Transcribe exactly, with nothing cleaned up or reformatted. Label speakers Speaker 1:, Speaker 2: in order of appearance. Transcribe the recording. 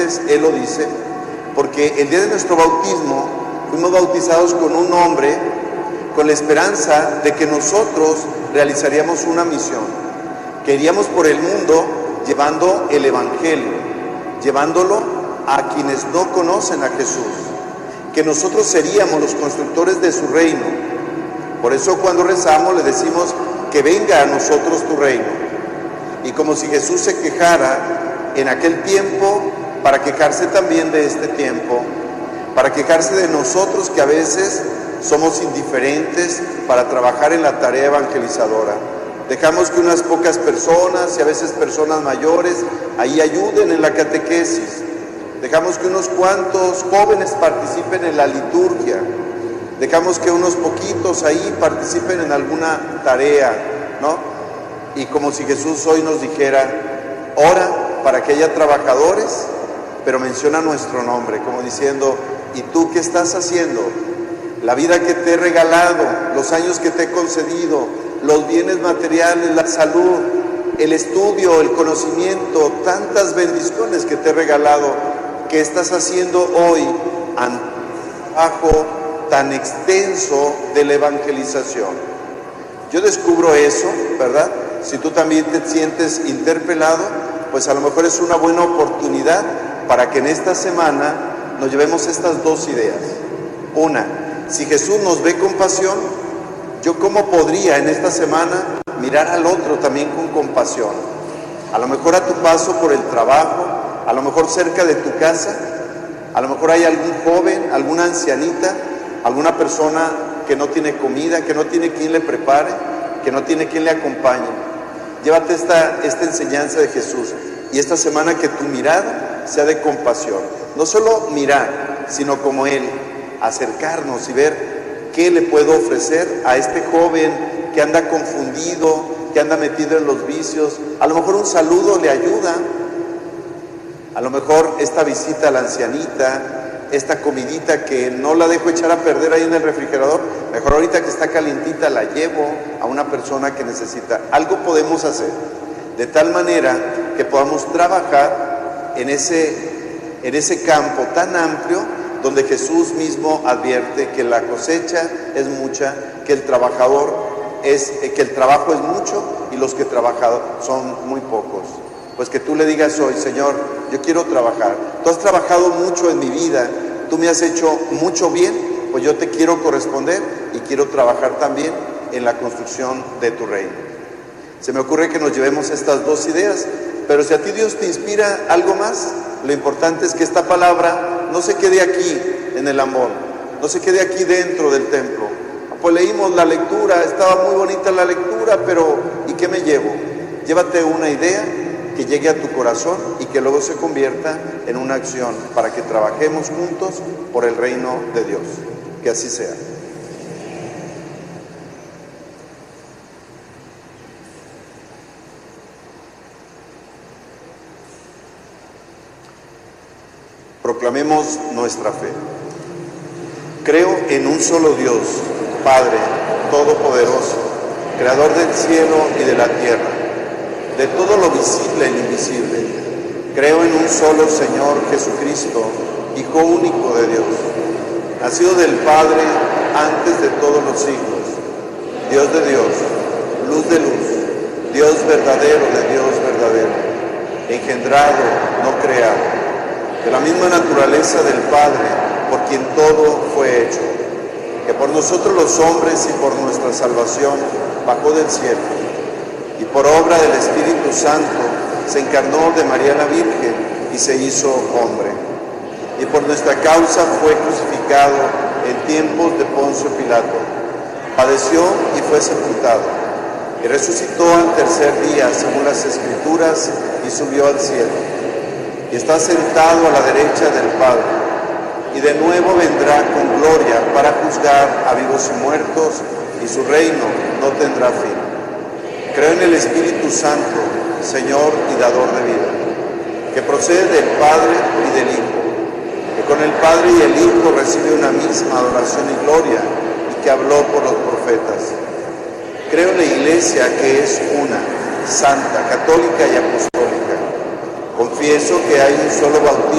Speaker 1: vírgenes, Él lo dice, porque el día de nuestro bautismo fuimos bautizados con un nombre, con la esperanza de que nosotros realizaríamos una misión, que iríamos por el mundo llevando el Evangelio, llevándolo a quienes no conocen a Jesús, que nosotros seríamos los constructores de su reino. Por eso cuando rezamos le decimos que venga a nosotros tu reino. Y como si Jesús se quejara en aquel tiempo, para quejarse también de este tiempo, para quejarse de nosotros que a veces somos indiferentes para trabajar en la tarea evangelizadora. Dejamos que unas pocas personas y a veces personas mayores ahí ayuden en la catequesis. Dejamos que unos cuantos jóvenes participen en la liturgia. Dejamos que unos poquitos ahí participen en alguna tarea, ¿no? Y como si Jesús hoy nos dijera, ora para que haya trabajadores, pero menciona nuestro nombre, como diciendo, ¿y tú qué estás haciendo? La vida que te he regalado, los años que te he concedido, los bienes materiales, la salud, el estudio, el conocimiento, tantas bendiciones que te he regalado, ¿qué estás haciendo hoy ante un trabajo tan extenso de la evangelización? Yo descubro eso, ¿verdad? Si tú también te sientes interpelado, pues a lo mejor es una buena oportunidad para que en esta semana nos llevemos estas dos ideas. Una, si Jesús nos ve con pasión, ¿yo cómo podría en esta semana mirar al otro también con compasión? A lo mejor a tu paso por el trabajo, a lo mejor cerca de tu casa, a lo mejor hay algún joven, alguna ancianita, alguna persona que no tiene comida, que no tiene quien le prepare, que no tiene quien le acompañe. Llévate esta, esta enseñanza de Jesús y esta semana que tu mirada sea de compasión. No solo mirar, sino como Él, acercarnos y ver qué le puedo ofrecer a este joven que anda confundido, que anda metido en los vicios. A lo mejor un saludo le ayuda, a lo mejor esta visita a la ancianita, esta comidita que no la dejo echar a perder ahí en el refrigerador, mejor ahorita que está calientita la llevo a una persona que necesita. Algo podemos hacer de tal manera que podamos trabajar en ese, en ese campo tan amplio donde Jesús mismo advierte que la cosecha es mucha, que el trabajador es, que el trabajo es mucho y los que trabajan son muy pocos. Pues que tú le digas hoy, Señor, yo quiero trabajar. Tú has trabajado mucho en mi vida, tú me has hecho mucho bien, pues yo te quiero corresponder y quiero trabajar también en la construcción de tu reino. Se me ocurre que nos llevemos estas dos ideas, pero si a ti Dios te inspira algo más, lo importante es que esta palabra no se quede aquí en el amor, no se quede aquí dentro del templo. Pues leímos la lectura, estaba muy bonita la lectura, pero ¿y qué me llevo? Llévate una idea que llegue a tu corazón y que luego se convierta en una acción para que trabajemos juntos por el reino de Dios. Que así sea. Proclamemos nuestra fe. Creo en un solo Dios, Padre Todopoderoso, Creador del cielo y de la tierra, de todo lo visible e invisible. Creo en un solo Señor Jesucristo, Hijo único de Dios, nacido del Padre antes de todos los siglos, Dios de Dios, luz de luz, Dios verdadero de Dios verdadero, engendrado, no creado, de la misma naturaleza del Padre, por quien todo fue hecho, que por nosotros los hombres y por nuestra salvación bajó del cielo, y por obra del Espíritu Santo se encarnó de María la Virgen y se hizo hombre. Y por nuestra causa fue crucificado en tiempos de Poncio Pilato. Padeció y fue sepultado. Y resucitó al tercer día, según las Escrituras, y subió al cielo. Y está sentado a la derecha del Padre. Y de nuevo vendrá con gloria para juzgar a vivos y muertos, y su reino no tendrá fin. Creo en el Espíritu Santo, Señor y dador de vida, que procede del Padre y del Hijo, que con el Padre y el Hijo recibe una misma adoración y gloria, y que habló por los profetas. Creo en la Iglesia, que es una, santa, católica y apostólica. Confieso que hay un solo bautismo